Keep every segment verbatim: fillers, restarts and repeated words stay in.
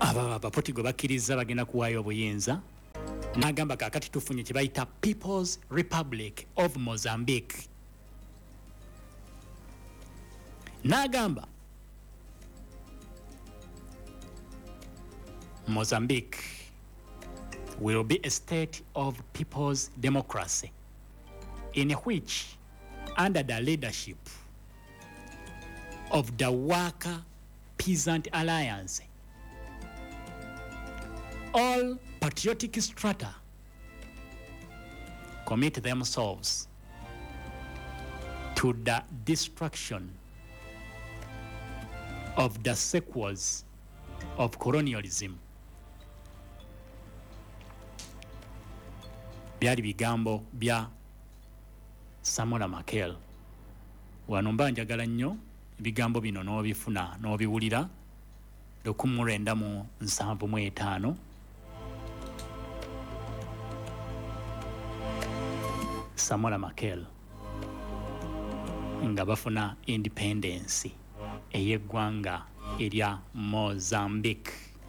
aba abapotigo bakkiriza bagenda kuwaayo obuyinza n'agamba kaakati tufunye kye bayita People's Republic of Mozambique. N'agamba Mozambique will be a state of people's democracy in which, under the leadership of the Worker Peasant Alliance, all patriotic strata commit themselves to the destruction of the sequels of colonialism. Byali bigambo bya Samora Machel. Wano mba njagala nnyo ebigambo bino n'obifuna n'obiwulira lukumi mu lwenda mu nsanvu mu etaano. Samora Machel nga bafuna independence ey'eggwanga erya Mozambique.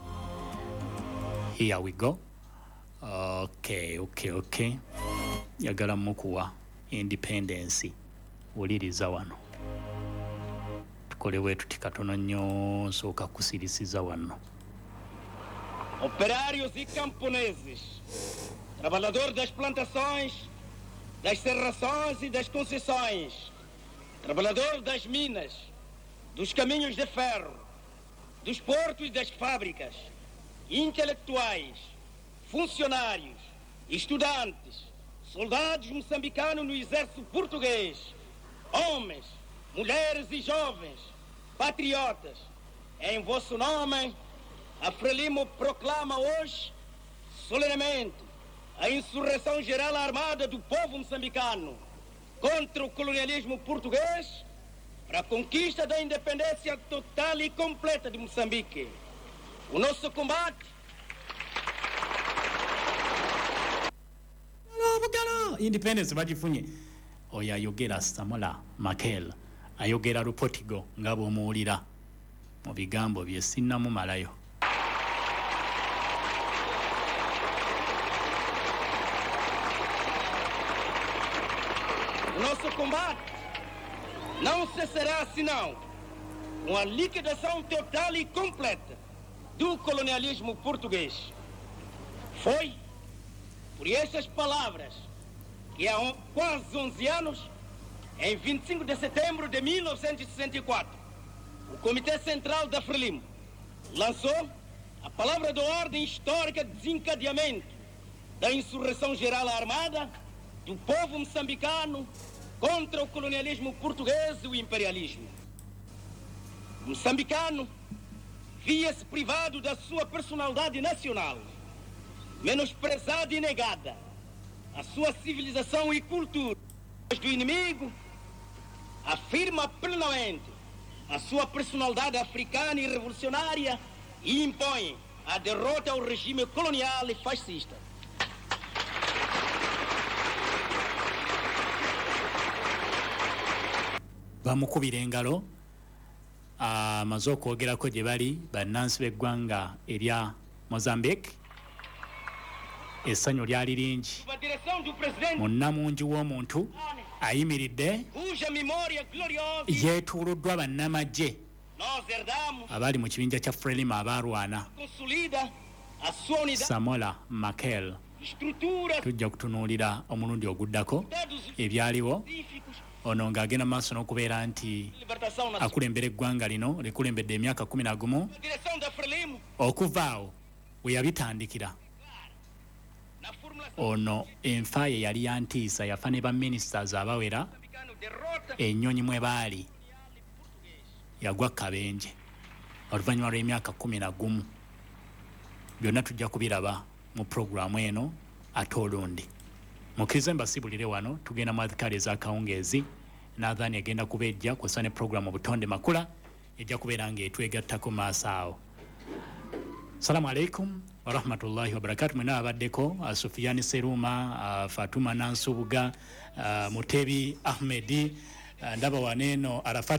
Here we go. Okay, okay, okay. Yagala mukuwa independence. Wuliriza wano. Tukole wetu tikatono nnyo sooka kusirisiza wano. Operários e camponeses, trabalhadores das plantações, das serrações e das concessões, trabalhadores das minas, dos caminhos de ferro, dos portos e das fábricas, intelectuais, funcionários, estudantes, soldados moçambicanos no exército português, homens, mulheres e jovens, patriotas, em vosso nome, a Frelimo proclama hoje, solenemente, a insurreição geral armada do povo moçambicano contra o colonialismo português para a conquista da independência total e completa de Moçambique. O nosso combate independence bagifunye. Oyo ayogera Samora Machel, ayogera Lupotigo nga bw'omuwulira mu bigambo bye sinnamumalayo. O nosso combate não cessará senão com a liquidação total e completa do colonialismo português. Foi por estas palavras que há quase onze anos, em vinte e cinco de setembro de mil novecentos e sessenta e quatro, o Comitê Central da Frelimo lançou a palavra de ordem histórica de desencadeamento da insurreição geral armada do povo moçambicano contra o colonialismo português e o imperialismo. O moçambicano via-se privado da sua personalidade nacional, menosprezado e negada a sua civilização e cultura do inimigo, afirma plenamente a sua personalidade africana e revolucionária e impõe a derrota ao regime colonial e fascista. Bamukubira engalo amaze okwogerako gye bali bannansi b'eggwanga erya Mozambique. Essanyu lyali lingi mu nnamungi w'omuntu ayimiridde yeetuuluddwa bannamagye abali mu kibinja kya Frelimo abalwana. Samora Machel tujja kutunuulira omulundi oguddako ebyaliwo ono ng'agenda maaso n'okubeera nti akulembera eggwanga lino likulembedde emyaka kumi na gumu okuva awo we yabitandikira. Ono enfa ye yali yantiisa, yafa ne baminisitaz abawera, ennyonyi mwe baali yagwa kabenje oluvannyuma lw'emyaka kumi na gumu. Byonna tujja kubiraba mu puroguramu eno ate olundi. Mukkirize mbasibulire wano tugenda mu adhikali ez'akawungeezi n'adhaani egenda kubeejja kw'ossa ne puroguramu obutonde makula ejja kubeera ng'etwegattako maaso awo. Salamu alaikum wa rahmatullahi wa barakatuh. Mwena abaddeko Sufyan Seruma, Fatuma Nansubuga, Mutebi Ahmedi, ndaba waneeno Arafat